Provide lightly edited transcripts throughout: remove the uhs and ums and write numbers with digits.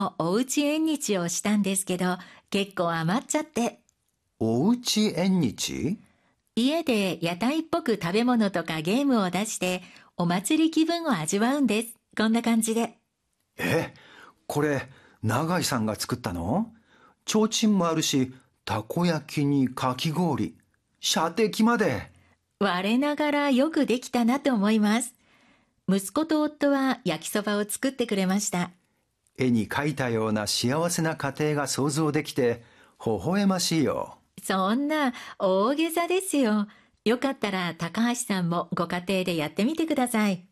おうち縁日をしたんですけど、結構余っちゃって。 おうち縁日？ 家で屋台っぽく食べ物とかゲームを出して、お祭り気分を味わうんです。こんな感じで。 これ、永井さんが作ったの？提灯もあるし、たこ焼きにかき氷、射的まで。 我ながらよくできたなと思います。息子と夫は焼きそばを作ってくれました。 絵に描いたような幸せな家庭が想像できて、微笑ましいよ。 そんな大げさですよ。よかったら高橋さんもご家庭でやってみてください。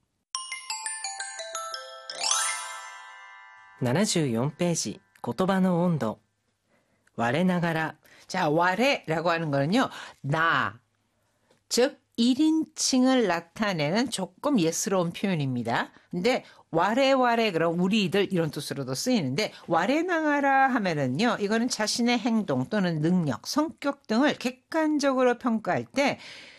74ページ言葉の温度我ながら 자, 와래라고 하는 거는요. 나, 즉 1인칭을 나타내는 조금 예스러운 표현입니다. 근데 와래와래 그럼 우리들 이런 뜻으로도 쓰이는데 와래나가라 하면은요. 이거는 자신의 행동 또는 능력, 성격 등을 객관적으로 평가할 때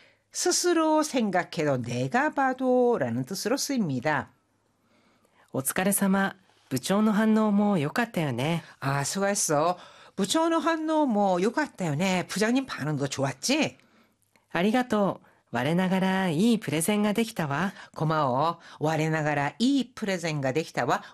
스스로 생각해도 내가 봐도라는 뜻으로 쓰입니다. お疲れ様部長の反応も良かったよね 아, 수고했어. 부처의 환노 뭐 요같다요네. 부장님 반응도 좋았지? ありがとう我ながらいいプレゼンができたわ 고마워. 와레나가라 이 프레젠가 되기다와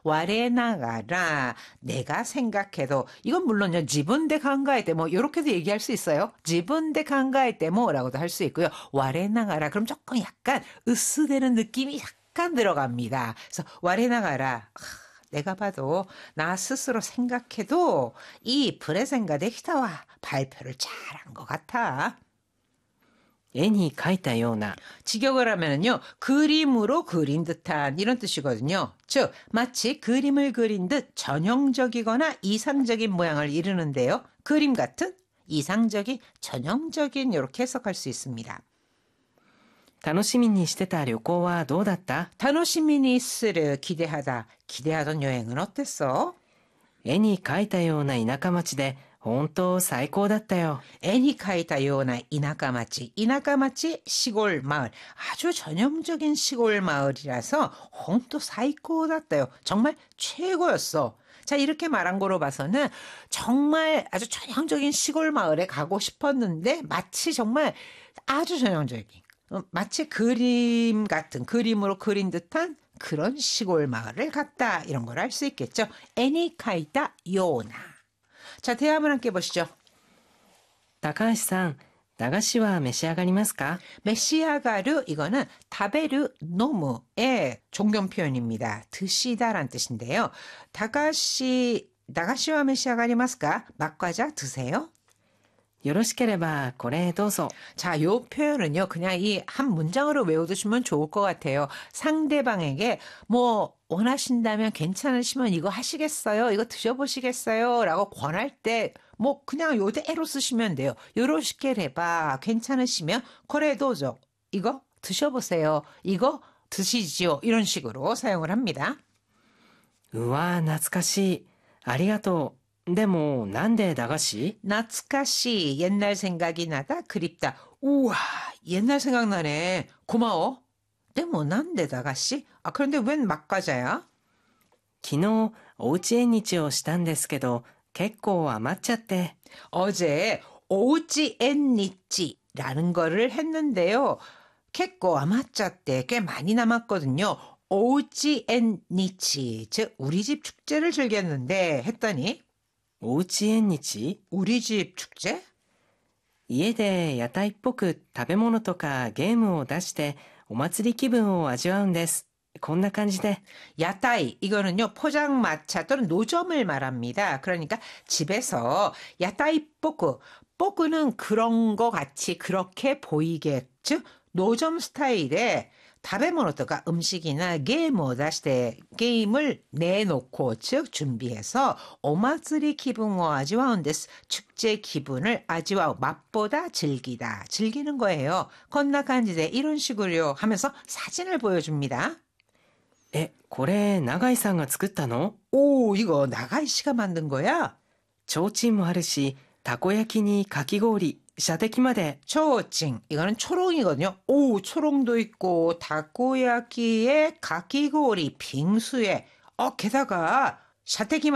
와레나가라 내가 생각해도 이건 물론요 지분대 간가에 때뭐 요렇게도 얘기할 수 있어요. 지분대 간가에 때뭐라고도 할 수 있고요. 와레나가라 그럼 조금 약간 으스대는 느낌이 약간 들어갑니다. 그래서 와레나가라 내가 봐도 나 스스로 생각해도 이 프레젠가 되기다와 발표를 잘한 것 같아. 絵に描いたような 직역을 하면은요, 그림으로 그린 듯한 이런 뜻이거든요. 즉, 마치 그림을 그린 듯 전형적이거나 이상적인 모양을 이루는데요. 그림 같은, 이상적인, 전형적인 이렇게 해석할 수 있습니다. 楽しみにしてた旅行はどうだった 타노시미니스를 기대하다, 기대하던 여행은 어땠어? 絵に描いたような田舎町で本当最高だったよ 애니카이타요나 이나카마치, 이나카마치 시골 마을, 아주 전형적인 시골 마을이라서 홍도 사이코다ったよ. 정말 최고였어. 자, 이렇게 말한 거로 봐서는 정말 아주 전형적인 시골 마을에 가고 싶었는데 마치 정말 아주 전형적인 마치 그림 같은 그림으로 그린 듯한 그런 시골 마을을 갔다 이런 걸 알 수 있겠죠. 애니카이타 요나. 자, 대화문 함께 보시죠. 高橋さん駄菓子は召し上がりますか 메시아가르 이거는 타베르 노무의 종견 표현입니다. 드시다란 뜻인데요. 다가시와 메시아가리마스까? 맛과자 드세요? よろしければこれどうぞ 자, 요 표현은요. 그냥 이 한 문장으로 외워두시면 좋을 것 같아요. 상대방에게 뭐 원하신다면 괜찮으시면 이거 하시겠어요? 이거 드셔보시겠어요? 라고 권할 때 뭐 그냥 요대로 쓰시면 돼요. 요러시게레바 괜찮으시면 코레도죠. 이거 드셔보세요. 이거 드시지요. 이런 식으로 사용을 합니다. うわ懐かしいありがとうでもなんで駄菓子 나츠카시 옛날 생각이 나다 그립다. 우와 옛날 생각나네. 고마워. 근데 뭐 난데 다가씨? 아 그런데 웬 맛과자야? 昨日おうち縁日をしたんですけど結構余っちゃって 어제 오지 앤니찌라는 거를 했는데요. ket고 아마짜 때 꽤 많이 남았거든요. 오지 앤니치 즉 우리 집 축제를 즐겼는데 했더니 おうち縁日 우리 집 축제? 家で屋台っぽく食べ物とかゲームを出してお祭り気分を味わうんですこんな感じで 야타이 이거는요 포장마차 또는 노점을 말합니다. 그러니까 집에서 야타이 뽀끄는 그런 거 같이 그렇게 보이게 즉 노점 스타일의 다베모노토가 음식이나 게임을 다시때 게임을 내놓고 즉 준비해서 오마츠리 기분을 아지와운 데스 축제 기분을 아지와우 맛보다 즐기다 즐기는 거예요. 건나간지대 이런 식으로 하면서 사진을 보여줍니다. これ永井さんが作ったの 오 이거 나가이 씨가 만든 거야? 提灯もあるしたこ焼きにかき氷射的まで 초칭 이거는 초롱이거든요. 오 초롱도 있고 다코야키에 가키고리 빙수에 게다가 샤테기